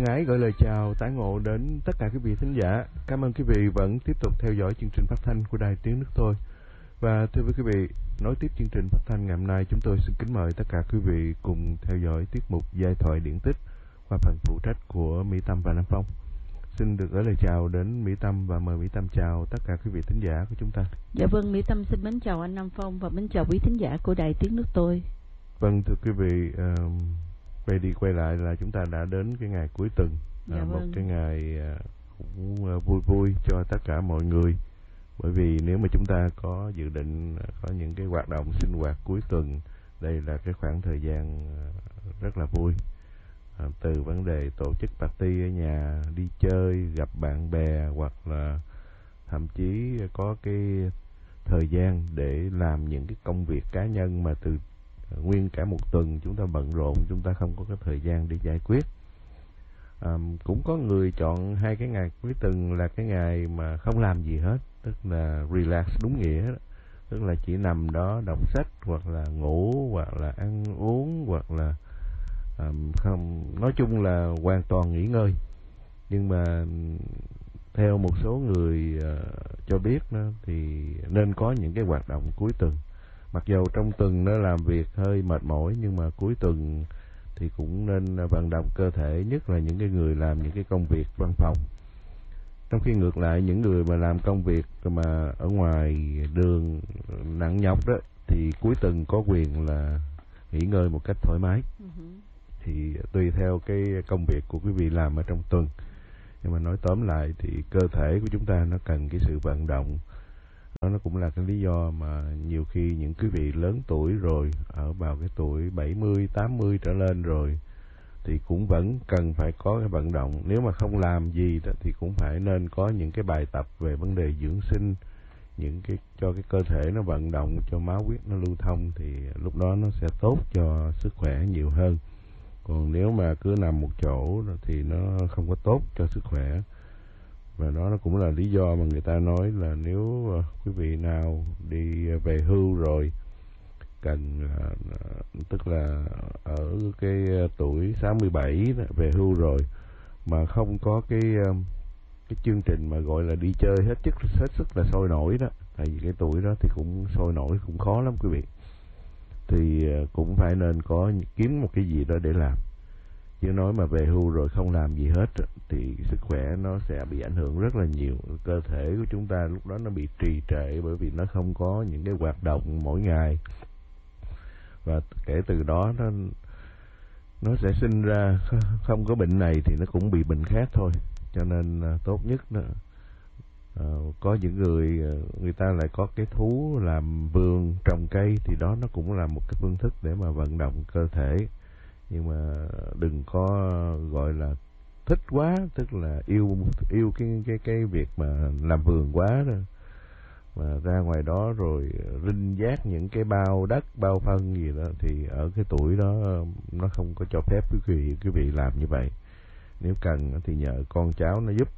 Thân ái gửi lời chào tái ngộ đến tất cả quý vị thính giả. Cảm ơn quý vị vẫn tiếp tục theo dõi chương trình phát thanh của Đài Tiếng Nước Tôi. Và thưa quý vị, nối tiếp chương trình phát thanh ngày hôm nay, chúng tôi xin kính mời tất cả quý vị cùng theo dõi tiết mục Giai thoại điển tích qua phần phụ trách của Mỹ Tâm và Nam Phong. Xin được gửi lời chào đến Mỹ Tâm và mời Mỹ Tâm chào tất cả quý vị thính giả của chúng ta. Dạ vâng, Mỹ Tâm xin mến chào anh Nam Phong và mến chào quý thính giả của Đài Tiếng Nước Tôi. Vâng, thưa quý vị, quay đi quay lại là chúng ta đã đến cái ngày cuối tuần, một cái ngày cũng vui vui cho tất cả mọi người. Bởi vì nếu mà chúng ta có dự định có những cái hoạt động sinh hoạt cuối tuần, đây là cái khoảng thời gian rất là vui. Từ vấn đề tổ chức party ở nhà, đi chơi, gặp bạn bè, hoặc là thậm chí có cái thời gian để làm những cái công việc cá nhân mà từ nguyên cả một tuần chúng ta bận rộn, chúng ta không có cái thời gian để giải quyết. Cũng có người chọn hai cái ngày cuối tuần là cái ngày mà không làm gì hết, tức là relax đúng nghĩa đó. Tức là chỉ nằm đó đọc sách, hoặc là ngủ, hoặc là ăn uống, hoặc là không, nói chung là hoàn toàn nghỉ ngơi. Nhưng mà theo một số người cho biết đó, thì nên có những cái hoạt động cuối tuần. Mặc dù trong tuần nó làm việc hơi mệt mỏi, nhưng mà cuối tuần thì cũng nên vận động cơ thể, nhất là những cái người làm những cái công việc văn phòng. Trong khi ngược lại, những người mà làm công việc mà ở ngoài đường nặng nhọc đó, thì cuối tuần có quyền là nghỉ ngơi một cách thoải mái. Thì tùy theo cái công việc của quý vị làm ở trong tuần. Nhưng mà nói tóm lại thì cơ thể của chúng ta nó cần cái sự vận động. Nó cũng là cái lý do mà nhiều khi những quý vị lớn tuổi rồi, ở vào cái tuổi 70, 80 trở lên rồi, thì cũng vẫn cần phải có cái vận động. Nếu mà không làm gì đó, thì cũng phải nên có những cái bài tập về vấn đề dưỡng sinh, những cái cho cái cơ thể nó vận động, cho máu huyết nó lưu thông, thì lúc đó nó sẽ tốt cho sức khỏe nhiều hơn. Còn nếu mà cứ nằm một chỗ thì nó không có tốt cho sức khỏe. Và đó nó cũng là lý do mà người ta nói là nếu quý vị nào đi về hưu rồi, cần tức là ở cái tuổi 67 đó, về hưu rồi mà không có cái chương trình mà gọi là đi chơi hết sức là sôi nổi đó, tại vì cái tuổi đó thì cũng sôi nổi cũng khó lắm quý vị, thì cũng phải nên có kiếm một cái gì đó để làm. Chứ nói mà về hưu rồi không làm gì hết thì sức khỏe nó sẽ bị ảnh hưởng rất là nhiều. Cơ thể của chúng ta lúc đó nó bị trì trệ, bởi vì nó không có những cái hoạt động mỗi ngày. Và kể từ đó nó sẽ sinh ra, không có bệnh này thì nó cũng bị bệnh khác thôi. Cho nên tốt nhất đó, có những người ta lại có cái thú làm vườn trồng cây, thì đó nó cũng là một cái phương thức để mà vận động cơ thể. Nhưng mà đừng có gọi là thích quá, tức là yêu cái việc mà làm vườn quá rồi, mà ra ngoài đó rồi rinh vác những cái bao đất, bao phân gì đó, thì ở cái tuổi đó nó không có cho phép quý vị làm như vậy. Nếu cần thì nhờ con cháu nó giúp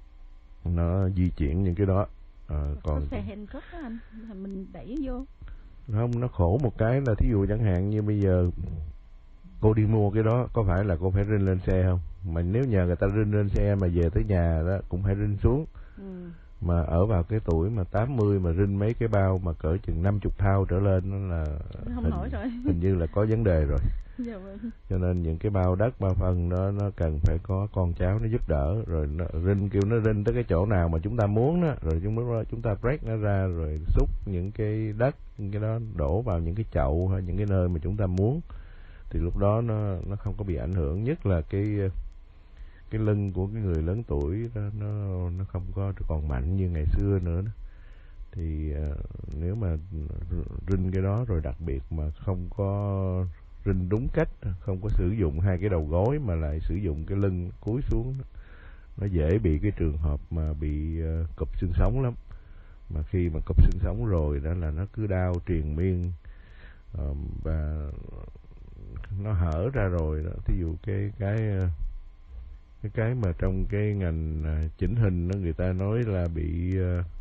nó di chuyển những cái đó. Còn có xe Hancock đó anh, mình đẩy vô. Không, nó khổ một cái là thí dụ chẳng hạn như bây giờ cô đi mua cái đó, có phải là cô phải rinh lên xe không? Mà nếu nhờ người ta rinh lên xe mà về tới nhà đó cũng phải rinh xuống. Mà ở vào cái tuổi mà 80 mà rinh mấy cái bao mà cỡ chừng 50 thao trở lên, nó là không nổi rồi. Hình như là có vấn đề rồi. Dạ vâng. Cho nên những cái bao đất, bao phân đó nó cần phải có con cháu nó giúp đỡ, rồi nó rinh, kêu nó rinh tới cái chỗ nào mà chúng ta muốn đó, rồi chúng ta break nó ra, rồi xúc những cái đất, những cái đó đổ vào những cái chậu hay những cái nơi mà chúng ta muốn, thì lúc đó nó không có bị ảnh hưởng. Nhất là cái lưng của cái người lớn tuổi đó, nó không có còn mạnh như ngày xưa nữa đó. Thì nếu mà rinh cái đó, rồi đặc biệt mà không có rinh đúng cách, không có sử dụng hai cái đầu gối mà lại sử dụng cái lưng cúi xuống, nó dễ bị cái trường hợp mà bị cụp xương sống lắm. Mà khi mà cụp xương sống rồi đó là nó cứ đau triền miên, và nó hở ra rồi đó. Thí dụ cái mà trong cái ngành chỉnh hình đó, người ta nói là bị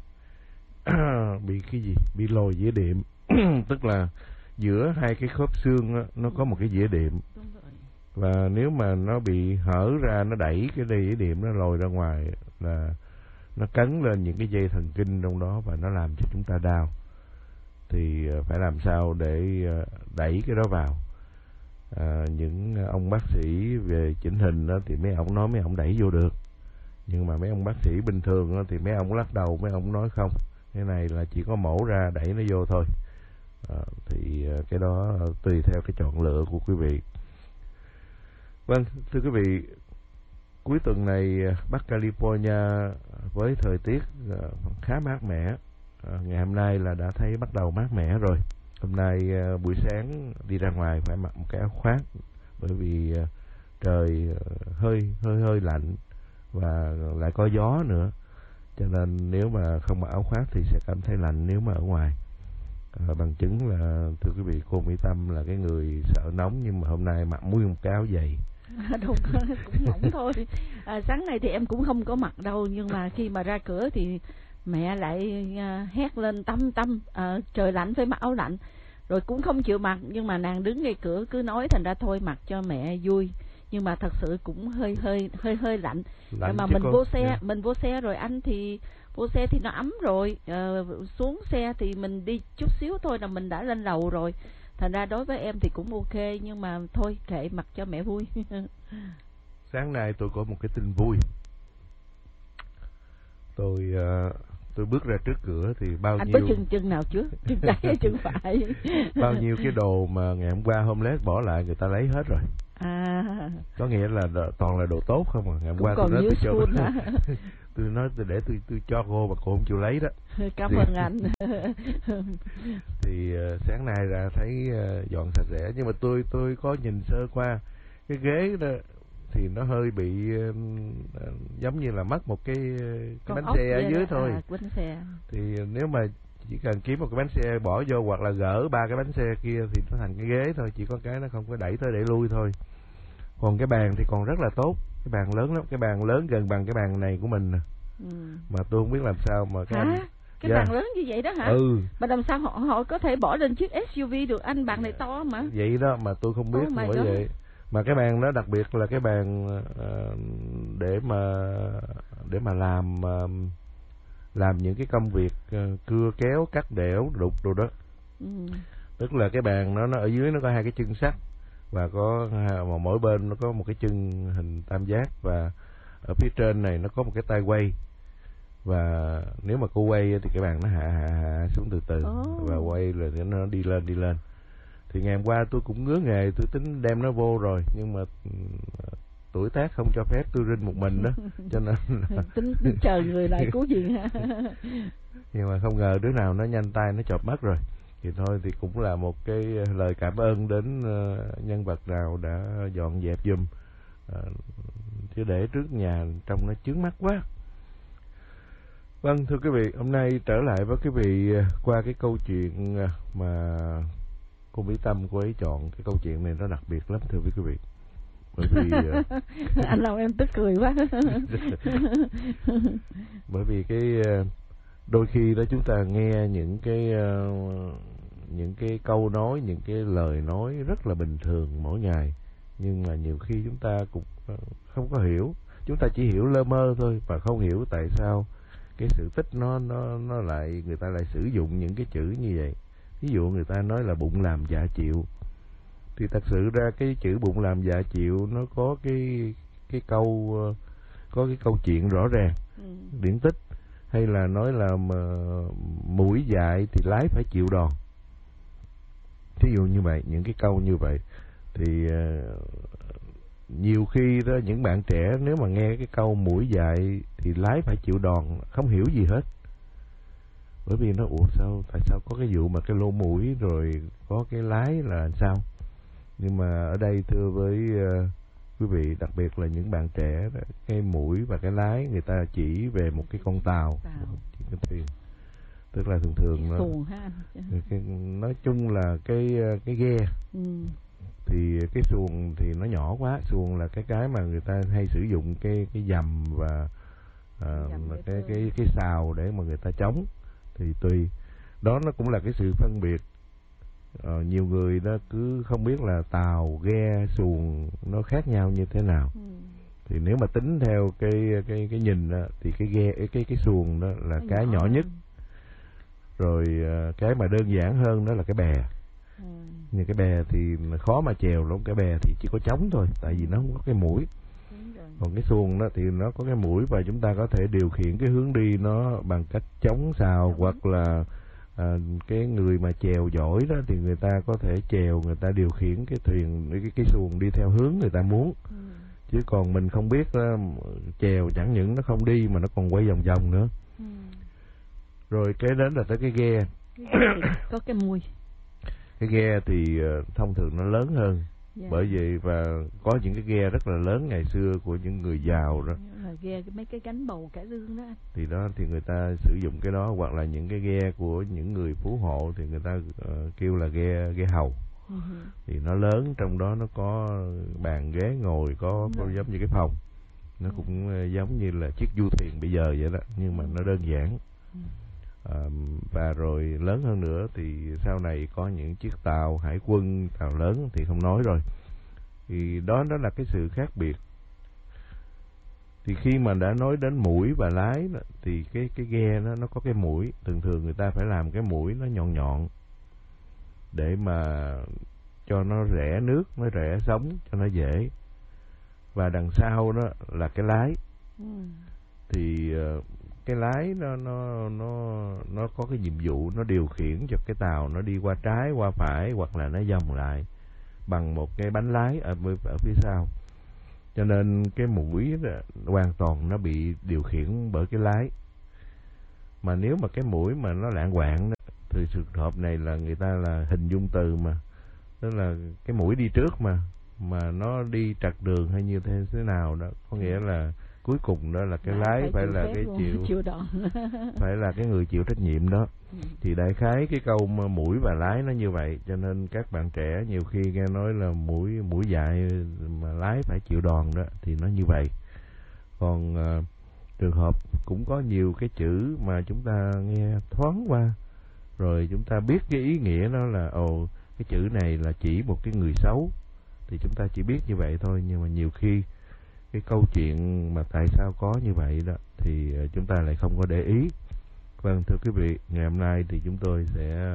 cái gì, bị lồi dĩa đệm tức là giữa hai cái khớp xương đó, nó có một cái dĩa đệm. Và nếu mà nó bị hở ra, nó đẩy cái đĩa điểm nó lồi ra ngoài, là nó cấn lên những cái dây thần kinh trong đó và nó làm cho chúng ta đau. Thì phải làm sao để đẩy cái đó vào. Những ông bác sĩ về chỉnh hình đó, thì mấy ông nói mấy ông đẩy vô được, nhưng mà mấy ông bác sĩ bình thường đó, thì mấy ông lắc đầu, mấy ông nói không, cái này là chỉ có mổ ra đẩy nó vô thôi. Thì cái đó tùy theo cái chọn lựa của quý vị. Vâng, thưa quý vị, cuối tuần này Bắc California với thời tiết khá mát mẻ. Ngày hôm nay là đã thấy bắt đầu mát mẻ rồi. Hôm nay buổi sáng đi ra ngoài phải mặc một cái áo khoác, bởi vì trời hơi lạnh và lại có gió nữa, cho nên nếu mà không mặc áo khoác thì sẽ cảm thấy lạnh nếu mà ở ngoài. Bằng chứng là, thưa quý vị, cô Mỹ Tâm là cái người sợ nóng, nhưng mà hôm nay mặc nguyên một cái áo dày. Đúng, cũng mỏng thôi. Sáng nay thì em cũng không có mặc đâu, nhưng mà khi mà ra cửa thì mẹ lại hét lên Tâm, trời lạnh phải mặc áo lạnh. Rồi cũng không chịu mặc, nhưng mà nàng đứng ngay cửa cứ nói, thành ra thôi mặc cho mẹ vui. Nhưng mà thật sự cũng hơi lạnh. Mà mình vô xe rồi anh thì vô xe thì nó ấm rồi, xuống xe thì mình đi chút xíu thôi là mình đã lên lầu rồi. Thành ra đối với em thì cũng ok, nhưng mà thôi kệ, mặc cho mẹ vui. Sáng nay tôi có một cái tin vui. Tôi bước ra trước cửa thì bao anh nhiêu... Anh bước chân nào trước? Chân trái hay chân phải? Bao nhiêu cái đồ mà ngày hôm qua homeless bỏ lại người ta lấy hết rồi. Có nghĩa là toàn là đồ tốt không à. Ngày hôm qua tôi nói tôi nói để tôi cho cô mà cô không chịu lấy đó. Cảm ơn anh. Thì sáng nay ra thấy dọn sạch sẽ, nhưng mà tôi có nhìn sơ qua cái ghế đó thì nó hơi bị giống như là mất một cái bánh xe ở dưới thôi. Bánh xe. Thì nếu mà chỉ cần kiếm một cái bánh xe bỏ vô, hoặc là gỡ 3 cái bánh xe kia thì nó thành cái ghế thôi, chỉ có cái nó không có đẩy tới đẩy lui thôi. Còn cái bàn thì còn rất là tốt, cái bàn lớn lắm, cái bàn lớn gần bằng cái bàn này của mình nè. Mà tôi không biết làm sao mà cái anh... Cái bàn lớn như vậy đó hả? Mà làm sao họ có thể bỏ lên chiếc SUV được anh? Bàn này to mà. Vậy đó mà tôi không biết bởi vậy. Mà cái bàn đó đặc biệt là cái bàn để mà làm những cái công việc cưa kéo, cắt đẽo, đục đồ đó. Tức là cái bàn nó ở dưới nó có 2 cái chân sắt, và có mỗi bên nó có một cái chân hình tam giác, và ở phía trên này nó có một cái tay quay. Và nếu mà cô quay thì cái bàn nó hạ xuống từ từ, và quay rồi thì nó đi lên. Thì ngày hôm qua tôi cũng ngứa nghề, tôi tính đem nó vô rồi, nhưng mà tuổi tác không cho phép tôi rinh một mình đó, cho nên là... tính chờ người lại cứu viện hả? Nhưng mà không ngờ đứa nào nó nhanh tay nó chộp mất rồi. Thì thôi thì cũng là một cái lời cảm ơn đến nhân vật nào đã dọn dẹp giùm, chứ để trước nhà trông nó chướng mắt quá. Vâng, thưa quý vị, hôm nay trở lại với quý vị qua cái câu chuyện mà cô Mỹ Tâm cô ấy chọn. Cái câu chuyện này nó đặc biệt lắm thưa quý vị, bởi vì anh làm em tức cười quá. Bởi vì cái đôi khi đó chúng ta nghe những cái câu nói, những cái lời nói rất là bình thường mỗi ngày, nhưng mà nhiều khi chúng ta cũng không có hiểu, chúng ta chỉ hiểu lơ mơ thôi, và không hiểu tại sao cái sự tích nó lại, người ta lại sử dụng những cái chữ như vậy. Ví dụ người ta nói là bụng làm dạ chịu, thì thật sự ra cái chữ bụng làm dạ chịu nó có cái câu chuyện rõ ràng, điển tích. Hay là nói là mũi dại thì lái phải chịu đòn. Thí dụ như vậy, những cái câu như vậy thì nhiều khi đó những bạn trẻ nếu mà nghe cái câu mũi dại thì lái phải chịu đòn không hiểu gì hết. Bởi vì nó tại sao có cái vụ mà cái lỗ mũi rồi có cái lái là sao? Nhưng mà ở đây thưa với quý vị, đặc biệt là những bạn trẻ, cái mũi và cái lái người ta chỉ về một cái con tàu, cái thuyền. Tức là thường nó nói chung là cái ghe. Thì cái xuồng thì nó nhỏ quá, xuồng là cái mà người ta hay sử dụng cái dầm và cái sào để mà người ta chống. Thì tùy đó, nó cũng là cái sự phân biệt Nhiều người đó cứ không biết là tàu, ghe, xuồng nó khác nhau như thế nào. Thì nếu mà tính theo cái nhìn đó, thì cái ghe, cái xuồng đó là cái nhỏ nhất. Rồi cái mà đơn giản hơn đó là cái bè. Nhưng cái bè thì khó mà chèo lắm, cái bè thì chỉ có trống thôi, tại vì nó không có cái mũi. Còn cái xuồng đó thì nó có cái mũi và chúng ta có thể điều khiển cái hướng đi nó bằng cách chống sào, hoặc là cái người mà chèo giỏi đó thì người ta có thể chèo, người ta điều khiển cái thuyền, cái xuồng đi theo hướng người ta muốn. Chứ còn mình không biết đó, chèo chẳng những nó không đi mà nó còn quay vòng vòng nữa. Rồi cái đến là tới cái ghe. Có cái mui. Cái ghe thì thông thường nó lớn hơn. Bởi vậy và có những cái ghe rất là lớn ngày xưa của những người giàu đó. Ghe mấy cái gánh bầu cải lương đó. Thì đó thì người ta sử dụng cái đó, hoặc là những cái ghe của những người phú hộ thì người ta kêu là ghe hầu. Thì nó lớn, trong đó nó có bàn ghế ngồi, có giống như cái phòng. Nó cũng giống như là chiếc du thuyền bây giờ vậy đó, nhưng mà nó đơn giản. Và rồi lớn hơn nữa thì sau này có những chiếc tàu hải quân, tàu lớn thì không nói rồi. Thì đó là cái sự khác biệt. Thì khi mà đã nói đến mũi và lái thì cái ghe nó có cái mũi, thường người ta phải làm cái mũi nó nhọn nhọn để mà cho nó rẽ nước, nó rẽ sóng cho nó dễ. Và đằng sau đó là cái lái. Thì cái lái nó có cái nhiệm vụ nó điều khiển cho cái tàu nó đi qua trái, qua phải, hoặc là nó vòng lại bằng một cái bánh lái ở phía sau. Cho nên cái mũi hoàn toàn nó bị điều khiển bởi cái lái. Mà nếu mà cái mũi mà nó lạng quạng đó, thì trường hợp này là người ta là hình dung từ mà, tức là cái mũi đi trước mà nó đi trật đường hay như thế nào đó, có nghĩa là cuối cùng đó là cái lái phải là cái chịu phải là cái người chịu trách nhiệm đó. Thì đại khái cái câu mũi và lái nó như vậy, cho nên các bạn trẻ nhiều khi nghe nói là mũi dại mà lái phải chịu đòn đó, thì nó như vậy. Còn trường hợp cũng có nhiều cái chữ mà chúng ta nghe thoáng qua, rồi chúng ta biết cái ý nghĩa nó là cái chữ này là chỉ một cái người xấu, thì chúng ta chỉ biết như vậy thôi. Nhưng mà nhiều khi cái câu chuyện mà tại sao có như vậy đó thì chúng ta lại không có để ý. Vâng, thưa quý vị, ngày hôm nay thì chúng tôi sẽ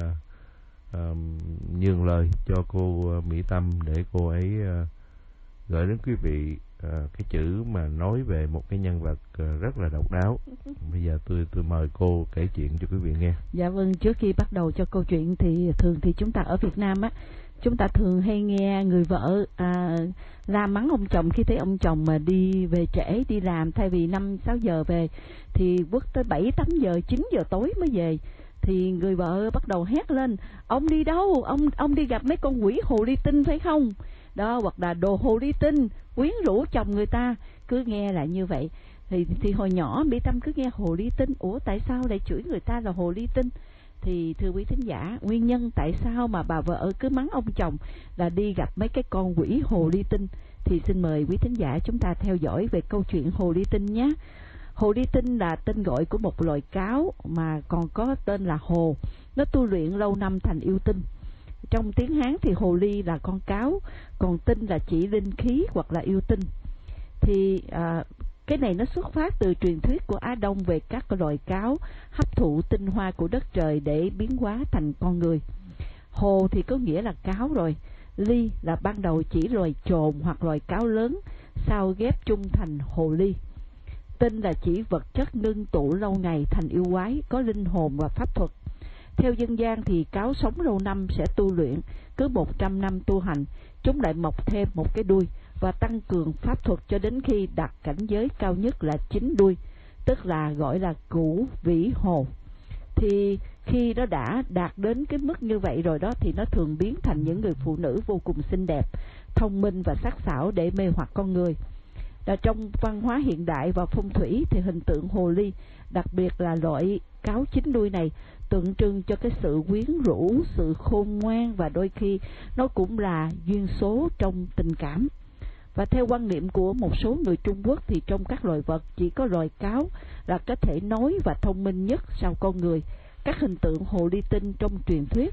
nhường lời cho cô Mỹ Tâm để cô ấy gửi đến quý vị cái chữ mà nói về một cái nhân vật rất là độc đáo. Bây giờ tôi mời cô kể chuyện cho quý vị nghe. Dạ vâng, trước khi bắt đầu cho câu chuyện thì thường thì chúng ta ở Việt Nam á, chúng ta thường hay nghe người vợ la mắng ông chồng khi thấy ông chồng mà đi về trễ đi làm, thay vì 5-6 giờ về thì quất tới 7-8 giờ, 9 giờ tối mới về. Thì người vợ bắt đầu hét lên: ông đi đâu? Ông đi gặp mấy con quỷ hồ ly tinh phải không? Đó, hoặc là đồ hồ ly tinh quyến rũ chồng người ta. Cứ nghe lại như vậy. Thì hồi nhỏ Mỹ Tâm cứ nghe hồ ly tinh, ủa tại sao lại chửi người ta là hồ ly tinh? Thì thưa quý thính giả, nguyên nhân tại sao mà bà vợ cứ mắng ông chồng là đi gặp mấy cái con quỷ hồ ly tinh, thì xin mời quý thính giả chúng ta theo dõi về câu chuyện hồ ly tinh nhé. Hồ ly tinh là tên gọi của một loài cáo mà còn có tên là hồ. Nó tu luyện lâu năm thành yêu tinh. Trong tiếng Hán thì hồ ly là con cáo, còn tinh là chỉ linh khí hoặc là yêu tinh. Thì cái này nó xuất phát từ truyền thuyết của Á Đông về các loài cáo hấp thụ tinh hoa của đất trời để biến hóa thành con người. Hồ thì có nghĩa là cáo rồi. Ly là ban đầu chỉ loài chồn hoặc loài cáo lớn, sau ghép chung thành hồ ly. Tinh là chỉ vật chất ngưng tụ lâu ngày thành yêu quái, có linh hồn và pháp thuật. Theo dân gian thì cáo sống lâu năm sẽ tu luyện, cứ 100 năm tu hành, chúng lại mọc thêm một cái đuôi và tăng cường pháp thuật cho đến khi đạt cảnh giới cao nhất là 9 đuôi, tức là gọi là cửu vĩ hồ. Thì khi nó đã đạt đến cái mức như vậy rồi đó, thì nó thường biến thành những người phụ nữ vô cùng xinh đẹp, thông minh và sắc sảo để mê hoặc con người. Trong văn hóa hiện đại và phong thủy thì hình tượng hồ ly, đặc biệt là loại cáo 9 đuôi này, tượng trưng cho cái sự quyến rũ, sự khôn ngoan, và đôi khi nó cũng là duyên số trong tình cảm. Và theo quan niệm của một số người Trung Quốc thì trong các loài vật chỉ có loài cáo là có thể nói và thông minh nhất sau con người. Các hình tượng hồ ly tinh trong truyền thuyết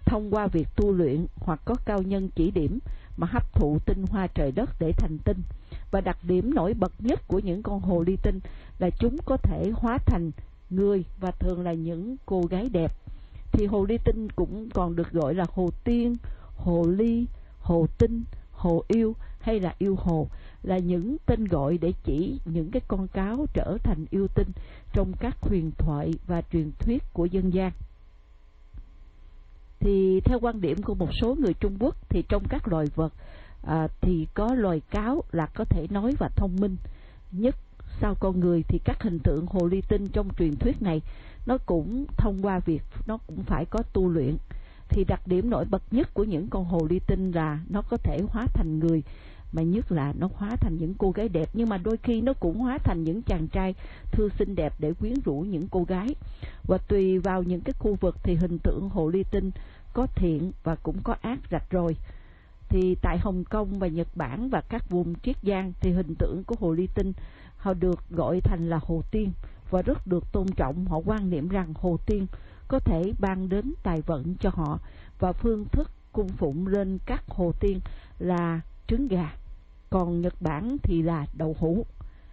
thông qua việc tu luyện hoặc có cao nhân chỉ điểm mà hấp thụ tinh hoa trời đất để thành tinh. Và đặc điểm nổi bật nhất của những con hồ ly tinh là chúng có thể hóa thành người và thường là những cô gái đẹp. Thì hồ ly tinh cũng còn được gọi là hồ tiên, hồ ly, hồ tinh, hồ yêu hay là yêu hồ, là những tên gọi để chỉ những cái con cáo trở thành yêu tinh trong các huyền thoại và truyền thuyết của dân gian. Thì theo quan điểm của một số người Trung Quốc thì trong các loài vật thì có loài cáo là có thể nói và thông minh nhất sau con người. Thì các hình tượng hồ ly tinh trong truyền thuyết này nó cũng thông qua việc nó cũng phải có tu luyện. Thì đặc điểm nổi bật nhất của những con hồ ly tinh là nó có thể hóa thành người, mà nhất là nó hóa thành những cô gái đẹp, nhưng mà đôi khi nó cũng hóa thành những chàng trai thư xinh đẹp để quyến rũ những cô gái. Và tùy vào những cái khu vực thì hình tượng hồ ly tinh có thiện và cũng có ác rạch ròi. Thì tại Hồng Kông và Nhật Bản và các vùng Triết Giang thì hình tượng của hồ ly tinh họ được gọi thành là hồ tiên và rất được tôn trọng. Họ quan niệm rằng hồ tiên có thể ban đến tài vận cho họ, và phương thức cung phụng lên các hồ tiên là trứng gà, còn Nhật Bản thì là đậu hũ.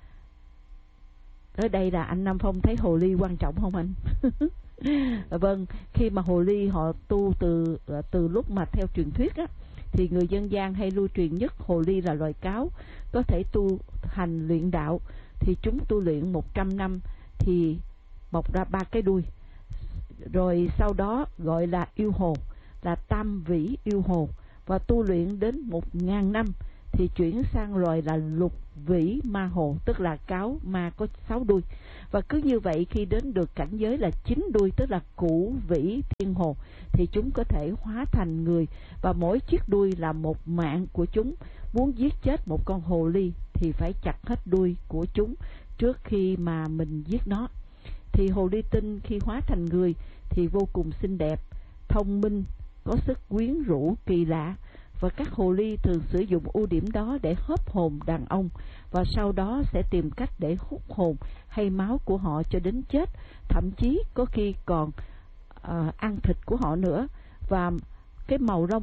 Ở đây là anh Nam Phong thấy hồ ly quan trọng không anh? Vâng, khi mà hồ ly họ tu từ lúc mà theo truyền thuyết á, thì người dân gian hay lưu truyền nhất hồ ly là loài cáo có thể tu hành luyện đạo. Thì chúng tu luyện 100 năm thì mọc ra 3 cái đuôi. Rồi sau đó gọi là yêu hồ, là tam vĩ yêu hồ, và tu luyện đến 1000 năm thì chuyển sang loài là lục vĩ ma hồ, tức là cáo ma có 6 đuôi. Và cứ như vậy khi đến được cảnh giới là 9 đuôi, tức là cửu vĩ thiên hồ, thì chúng có thể hóa thành người, và mỗi chiếc đuôi là một mạng của chúng. Muốn giết chết một con hồ ly thì phải chặt hết đuôi của chúng trước khi mà mình giết nó. Thì hồ ly tinh khi hóa thành người thì vô cùng xinh đẹp, thông minh, có sức quyến rũ kỳ lạ, và các hồ ly thường sử dụng ưu điểm đó để hớp hồn đàn ông, và sau đó sẽ tìm cách để hút hồn hay máu của họ cho đến chết, thậm chí có khi còn ăn thịt của họ nữa. Và cái màu lông